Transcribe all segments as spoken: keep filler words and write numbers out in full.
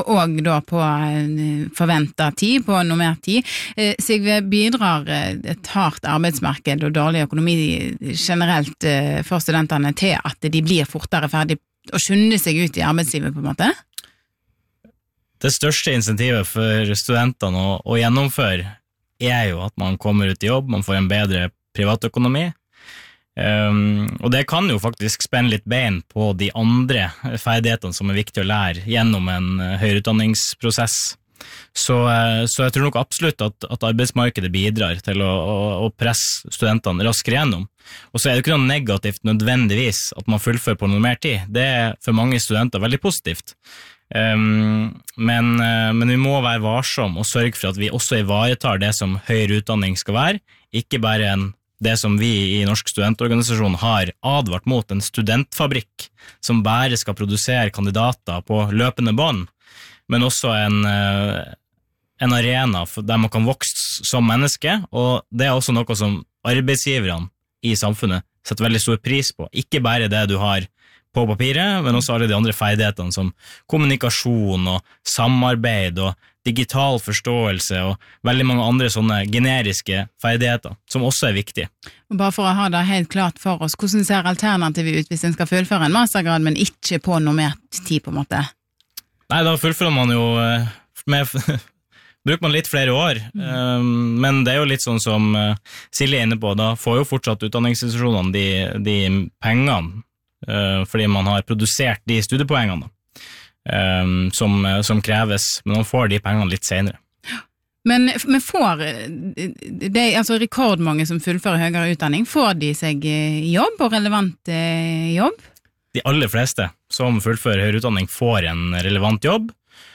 og da på forventet tid, på normert tid. Sigve, bidrar et hardt arbeidsmarked og dårlig økonomi generelt for studentene til at de blir fortere ferdig og skynde seg ut i arbeidslivet på en måte? Det største insentivet for studentene å, å gjennomføre er jo at man kommer ut i jobb, man får en bedre privatøkonomi, um, og det kan jo faktisk spenne litt bein på de andre ferdighetene som er viktig å lære gjennom en høyere utdanningsprosess. Så, så jeg tror nok absolutt at, at arbeidsmarkedet bidrar til å, å, å presse studentene raskere gjennom. Og så er det ikke noe negativt nødvendigvis at man fullfører på normert tid. Det er for mange studenter veldig positivt. Um, men, uh, men vi må være varsom og sørge for at vi også ivaretar det som høyere utdanning skal være, ikke bare en det som vi i Norsk studentorganisasjon har advart mot, en studentfabrikk som bare skal produsere kandidater på løpende bånd, men også en, en arena der man kan vokse som menneske, og det er også noe som arbeidsgiverne i samfunnet setter veldig stor pris på. Ikke bare det du har på papiret, men også alle de andre ferdighetene som kommunikasjon og samarbeid og digital forståelse og veldig mange andre sånne generiske ferdigheter, som også er viktige. Og bare for å ha det helt klart for oss, hvordan ser alternativet ut hvis en skal fullføre en mastergrad, men ikke på normert tid på en måte? Nei, da fullfører man jo med, bruker man litt flere år, mm. men det er jo litt sånn som Silje er inne på, da får jo fortsatt utdanningsinstitusjonene de, de pengene, fordi man har produsert de studiepoengene Um, som, som kreves, men man får de pengene litt senere. Men vi får det, altså rekordmange som fullfører høyere utdanning, får de seg jobb og relevant jobb? De aller fleste som fullfører høyere utdanning får en relevant jobb,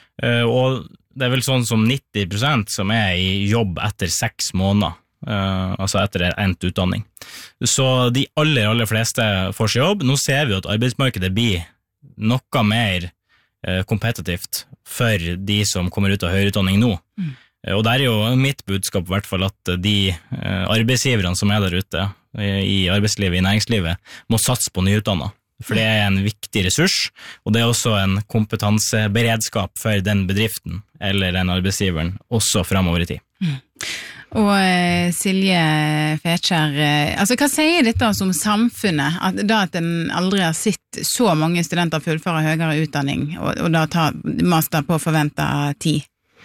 og det er vel sånn som nitti prosent som er i jobb etter seks måneder, altså etter endt utdanning. Så de aller, aller fleste får seg jobb. Nå ser vi at arbeidsmarkedet blir noe mer kompetitivt for de som kommer ut av høyere utdanning nå. Mm. Og der er jo mitt budskap i hvert fall at de arbeidsgiverne som er der ute i arbeidslivet, i næringslivet, må satse på nyutdannet. For det er en viktig ressurs, og det er også en kompetanseberedskap for den bedriften eller den arbeidsgiveren, også fremover i tid. Mm. Og eh, Silje Fekjær, eh, altså hva sier dette om samfunnet, at da at en aldri har sett så mange studenter fullføre høyere utdanning, og, og da ta master på forventet tid?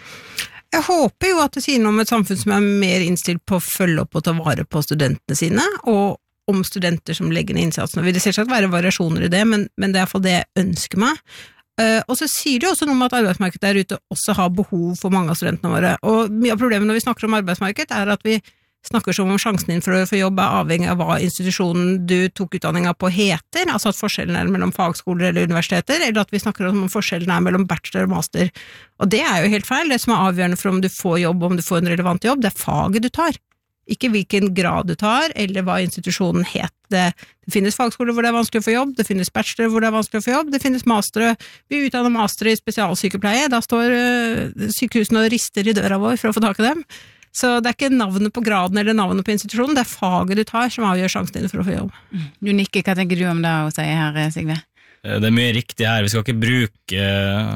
Jeg håper jo at det sier noe om et samfunn som er mer innstilt på å følge opp og ta vare på studentene sine, og om studenter som legger ned innsatsen. Og vil det selvsagt være variasjoner i det, men, men det er i hvert fall det jeg ønsker meg. Uh, og så sier det også noe om at arbeidsmarkedet der ute også har behov for mange av studentene våre. Og mye av problemet når vi snakker om arbeidsmarked er at vi snakker som om sjansen din for å få jobb er avhengig av hva institusjonen du tok utdanninga på heter, altså at forskjellen er mellom fagskoler eller universiteter, eller at vi snakker om forskjellen er mellom bachelor og master. Og det er jo helt feil. Det som er avgjørende for om du får jobb, om du får en relevant jobb, det er faget du tar. Ikke hvilken grad du tar, eller hva institusjonen het. Det, det finnes fagskoler hvor det er vanskelig å få jobb, det finnes bachelor hvor det er vanskelig å få jobb, det finnes mastere, vi utdanner mastere i spesialsykepleie, da står uh, sykehusene og rister i døra vår for å få tak i dem. Så det er ikke navnet på graden eller navnet på institusjonen, det er faget du tar som avgjør sjansen din for å få jobb. Du nikker, hva tenker du om det å si her, Sigve? Det er mye riktig her, vi skal ikke bruke uh,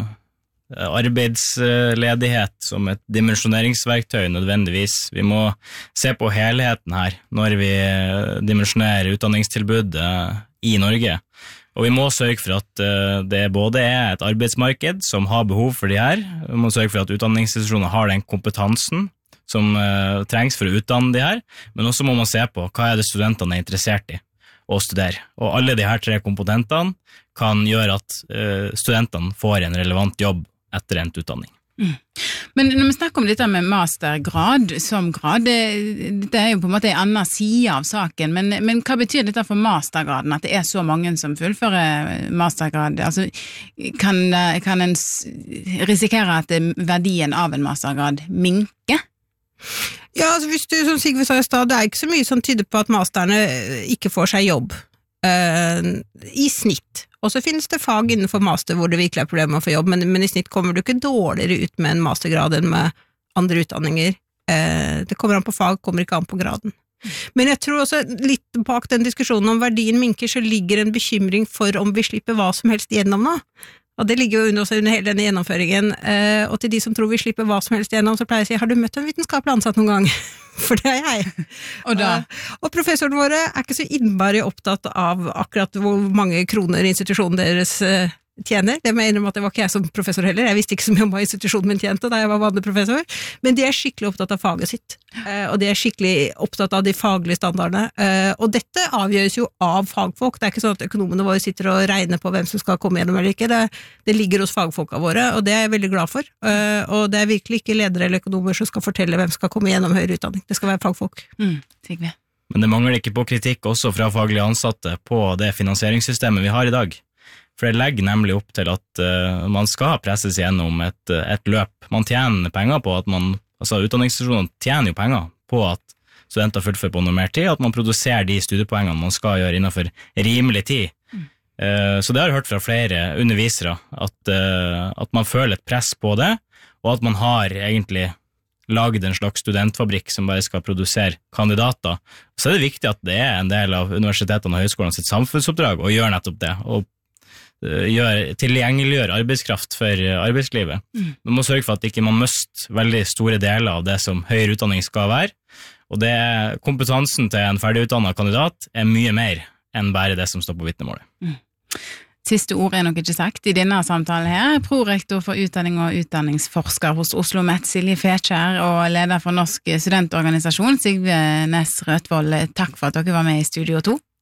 arbeidsledighet som et dimensjoneringsverktøy nødvendigvis. Vi må se på helheten her når vi dimensjonerer utdanningstilbudet i Norge. Og vi må sørge for at det både er et arbeidsmarked som har behov for de her, vi må sørge for at utdanningsinstitusjoner har den kompetansen som trengs for å utdanne de her, men også må man se på hva er det studentene er interessert i å studere. Og alle de her tre komponentene kan gjøre at studentene får en relevant jobb etter endt utdanning. Mm. Men når vi snakker om dette med mastergrad som grad, det, det er jo på en måte en annen side av saken, men, men hva betyr dette for mastergraden, at det er så mange som fullfører mastergrad? Altså, kan, kan en risikere at verdien av en mastergrad minker? Ja, altså hvis du, som Sigve sa i stad, det er ikke så mye som tyder på at masterne ikke får seg jobb uh, i snitt. Og så finnes det fag innenfor master hvor det virkelig er problemer med å få jobb, men, men i snitt kommer du ikke dårligere ut med en mastergrad enn med andre utdanninger. Eh, det kommer an på fag, kommer ikke an på graden. Men jeg tror også litt bak den diskusjonen om verdien minker, så ligger en bekymring for om vi slipper hva som helst gjennom nå. Og det ligger jo under oss under hele denne gjennomføringen, eh, og til de som tror vi slipper hva som helst gjennom, så pleier jeg å si, har du møtt en vitenskapelig ansatt noen gang? For det er jeg. Og da? Uh, og professorene våre er ikke så innbari opptatt av akkurat hvor mange kroner institusjonen deres uh, tjener. Det må jeg innrømme at det var ikke jeg som professor heller. Jeg visste ikke så mye om hva institusjonen min tjente da jeg var vanlig professor. Men de er skikkelig opptatt av faget sitt. Uh, og de er skikkelig opptatt av de faglige standardene. Uh, og dette avgjøres jo av fagfolk. Det er ikke sånn at økonomene våre sitter og regner på hvem som skal komme gjennom eller ikke. Det, det ligger hos fagfolka våre, og det er jeg veldig glad for. Uh, og det er virkelig ikke ledere eller økonomer som skal fortelle hvem som skal komme gjennom høyere utdanning. Det skal være fagfolk. Mm, Sigve. Men det mangler ikke på kritikk også fra faglige ansatte på det finansieringssystemet vi har i dag. For det legger nemlig opp til at uh, man skal presses gjennom et, et løp. Man tjener penger på at man, altså utdanningsinstitusjonene tjener jo penger på at studenter fullfører på normert tid, at man produserer de studiepoengene man skal gjøre innenfor rimelig tid. Mm. Uh, så det har jeg hørt fra flere undervisere, at, uh, at man føler et press på det, og at man har egentlig laget en slags studentfabrikk som bare skal produsere kandidater. Så er det viktig at det er en del av universitetene og høyskolene sitt samfunnsoppdrag å gjøre nettopp det, og gjør, tilgjengeliggjør arbeidskraft for arbeidslivet. Mm. Man må sørge for at ikke man mister veldig store deler av det som høyere utdanning skal være, og det, kompetansen til en ferdigutdannet kandidat er mye mer enn bare det som står på vitnemålet. Mm. Siste ord er nok ikke sagt i denne samtalen her. Prorektor for utdanning og utdanningsforsker hos OsloMet, Silje Fekjær, og leder for Norsk studentorganisasjon, Sigve Næss Røtvold. Takk for at dere var med i Studio to.